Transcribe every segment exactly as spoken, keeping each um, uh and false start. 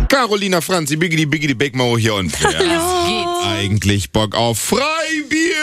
Carolina Franzi, Biggity Biggity Big Mo hier und wer Hallo. eigentlich Bock auf Freibier?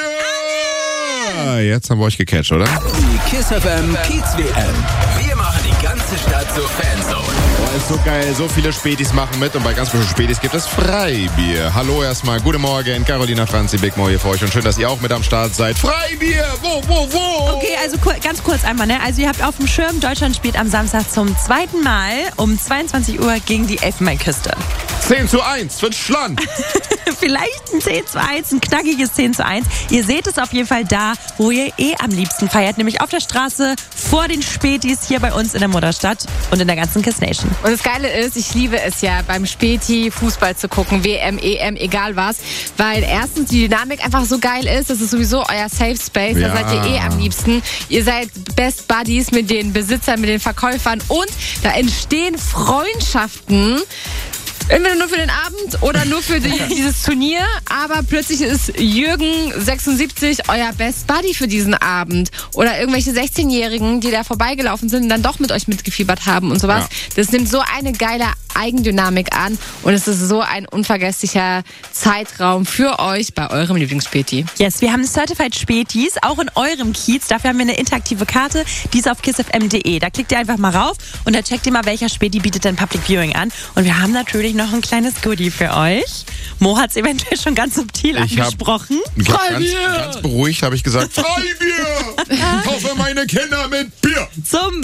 Jetzt haben wir euch gecatcht, oder? Die Kiss F M Kids W M. Wir machen die ganze Stadt zur Fanzone. Boah, ist so geil, so viele Spätis machen mit und bei ganz vielen Spätis gibt es Freibier. Hallo erstmal, guten Morgen, Carolina Franzi, Big Mo hier für euch und schön, dass ihr auch mit am Start seid. Freibier, wo, wo, wo? Okay, also kur- ganz kurz einmal, ne? Also ihr habt auf dem Schirm, Deutschland spielt am Samstag zum zweiten Mal um zweiundzwanzig Uhr gegen die Elfenbeinküste. zehn zu eins für Schland. Vielleicht ein zehn zu eins, ein knackiges zehn zu eins. Ihr seht es auf jeden Fall da, wo ihr eh am liebsten feiert, nämlich auf der Straße, vor den Spätis, hier bei uns in der Mutterstadt und in der ganzen Kiss Nation. Und das Geile ist, ich liebe es ja, beim Späti Fußball zu gucken, W M, E M, egal was, weil erstens die Dynamik einfach so geil ist, das ist sowieso euer Safe Space, Ja. da seid ihr eh am liebsten. Ihr seid Best Buddies mit den Besitzern, mit den Verkäufern und da entstehen Freundschaften. Entweder nur für den Abend oder nur für die, dieses Turnier. Aber plötzlich ist Jürgen sechsundsiebzig euer Best Buddy für diesen Abend. Oder irgendwelche sechzehnjährigen, die da vorbeigelaufen sind und dann doch mit euch mitgefiebert haben und sowas. Ja. Das nimmt so eine geile Eigendynamik an. Und es ist so ein unvergesslicher Zeitraum für euch bei eurem Lieblingsspäti. Yes, wir haben Certified Spätis, auch in eurem Kiez. Dafür haben wir eine interaktive Karte, die ist auf kiss f m punkt de. Da klickt ihr einfach mal rauf und da checkt ihr mal, welcher Späti bietet denn Public Viewing an. Und wir haben natürlich noch ein kleines Goodie für euch. Mo hat es eventuell schon ganz subtil Ich hab- angesprochen. Ganz, Freibier! ganz beruhigt habe ich gesagt, Freibier! Ich hoffe, meine Kinder mit Bier! Zum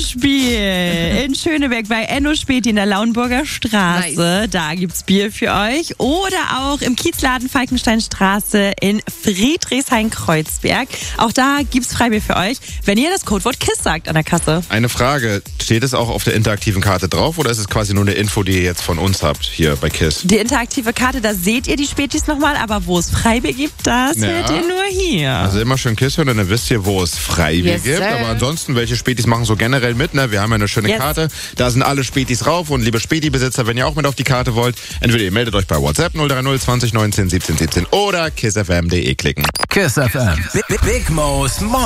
Beispiel in Schöneberg bei Enno Späti in der Lauenburger Straße. Da gibt's Bier für euch. Oder auch im Kiezladen Falkensteinstraße in Friedrichshain-Kreuzberg. Auch da gibt's Freibier für euch, wenn ihr das Codewort KISS sagt an der Kasse. Eine Frage, steht es auch auf der interaktiven Karte drauf oder ist es quasi nur eine Info, die ihr jetzt von uns habt, hier bei KISS? Die interaktive Karte, da seht ihr die Spätis nochmal, aber wo es Freibier gibt, das Ja. hört ihr nur hier. Also immer schön KISS hören, dann wisst ihr, wo es Freibier Yes, gibt. sir. Aber ansonsten, welche Spätis machen so generell mit? Ne? Wir haben ja eine schöne Yes. Karte. Da sind alle Spätis rauf. Und liebe Späti-Besitzer, wenn ihr auch mit auf die Karte wollt, entweder ihr meldet euch bei WhatsApp null drei null zwanzig neunzehn siebzehn siebzehn oder kiss f m punkt de klicken. Kiss F M. Big, Big Mo's Morning.